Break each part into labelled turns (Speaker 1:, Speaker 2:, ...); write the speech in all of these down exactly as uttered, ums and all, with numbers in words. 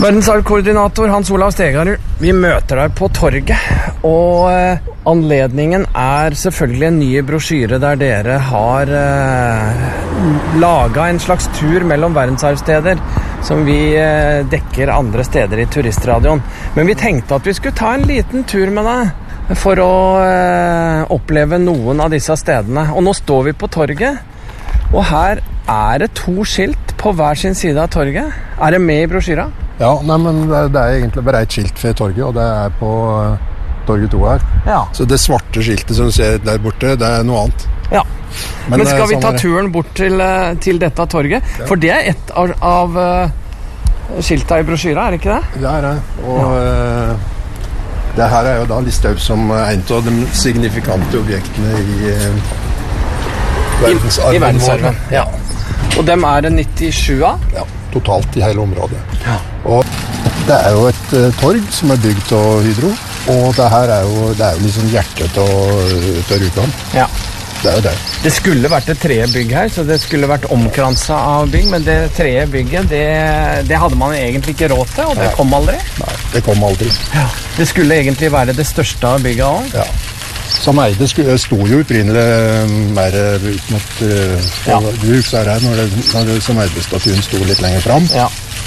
Speaker 1: Verdensarvkoordinator Hans Olav Stegarud, vi møter deg på torget, og eh, anledningen er selvfølgelig en ny brosjyre der dere har eh, laget en slags tur mellom verdensarvsteder som vi eh, dekker andre steder i turistradioen. Men vi tenkte at vi skulle ta en liten tur med deg for å eh, oppleve noen av disse stedene. Og nå står vi på torget, og her er det to skilt på hver sin side av torget. Er det med i brosjyra?
Speaker 2: Ja, nei, men det, det er egentlig bare et skilt ved torget, og det er på uh, torget to her. Ja. Så det svarte skiltet som du ser der borte, det er noe annet.
Speaker 1: Ja, men, men skal vi ta turen bort til, til dette torget? Ja. For det er et av, av uh, skilta i brosjyra, er det ikke det?
Speaker 2: Det er det, og ja. uh, det her er jo da listet opp som en av de signifikante objektene i uh, verdensarven.
Speaker 1: I, i verdensarven, ja. Og dem er det nittisju av?
Speaker 2: Ja, totalt i hele området. Ja. Og det er jo et uh, torg som er bygd av Hydro, og det her er jo, det er jo liksom hjertet av Rjukan. Ja. Det er jo det.
Speaker 1: Det skulle vært et tredje bygg her, så det skulle vært omkranset av bygg, men det tredje bygget, det, det hadde man egentlig ikke råd til, og det Nei. kom aldri.
Speaker 2: Nei, det kom aldri.
Speaker 1: Ja. Det skulle egentlig være det største av bygget også.
Speaker 2: Ja. Som eide sto jo opprinnelig mer ut mot uh, ja. Du husker her når, det, når det, som eide-statuen sto litt lenger fram. Ja.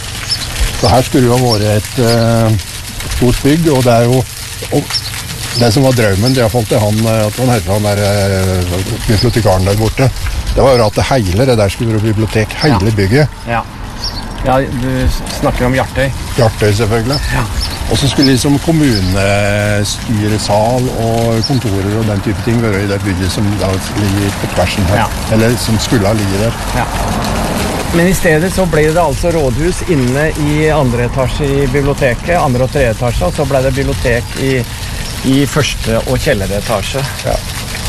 Speaker 2: Så her skulle jo ha vært et, uh, et stort bygg, og det er jo og det som var drømmen, det har fått til han, at han heter han der uh, bibliotekaren der borte, det var jo at det hele det der skulle være bibliotek, hele ja. bygget.
Speaker 1: Ja. Ja, du snakker om Hjartøy.
Speaker 2: Hjartøy, selvfølgelig. Ja. Og så skulle liksom kommunestyresal og kontorer og den type ting være i det bygget som da ligger på tversen her. Ja. Eller som skulle ha ligget der. Ja.
Speaker 1: Men i stedet så ble det altså rådhus inne i andre etasje i biblioteket, andre og tredje etasje, og så ble det bibliotek i, i første og kjelleretasje. Ja.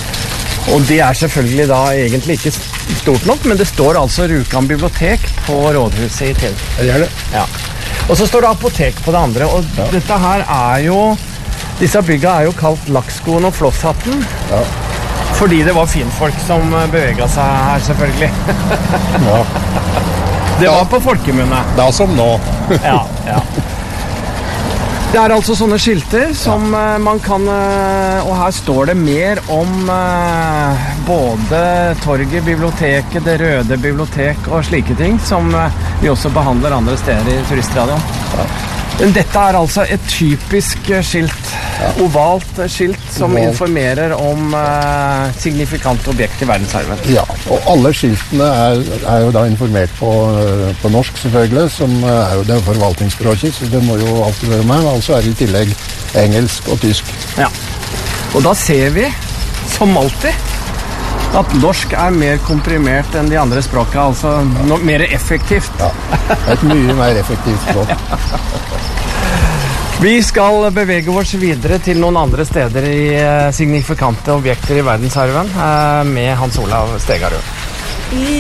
Speaker 1: Og det er selvfølgelig da egentlig ikke stort nok, men det står altså Rjukan bibliotek på rådhuset i til.
Speaker 2: Det gjør det.
Speaker 1: Ja. Og så står det apotek på det andre, og ja. dette her er jo, disse bygga er jo kalt Lakkskoen og Flosshatten, ja. fordi det var finfolk som beveget seg her selvfølgelig. Ja. Det var på folkemunne.
Speaker 2: Det er som nå.
Speaker 1: Ja, ja. Det er altså sånne skilter som ja. man kan, og her står det mer om både torget, biblioteket, det røde bibliotek og slike ting, som vi også behandler andre steder i turistradioen. Ja. Dette er altså et typisk skilt, ja. ovalt skilt, som Oval. informerer om uh, signifikante objekt i verdensarven.
Speaker 2: Ja, og alle skiltene er, er jo da informert på, på norsk selvfølgelig, som er jo det forvaltningsspråket, så det må jo alltid være med, og så er det i tillegg engelsk og tysk.
Speaker 1: Ja, og da ser vi, som alltid, at norsk er mer komprimert enn de andre språkene, altså no, mer effektivt.
Speaker 2: Ja, et mye mer effektivt språk.
Speaker 1: Vi skal bevege oss videre til noen andre steder i signifikante objekter i verdensarven med Hans Olav Stegarud.